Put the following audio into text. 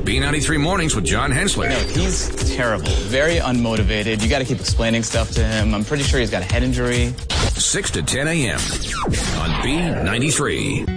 B93 Mornings with John Hensler. No, he's terrible. Very unmotivated. You got to keep explaining stuff to him. I'm pretty sure he's got a head injury. 6 to 10 a.m. on B93.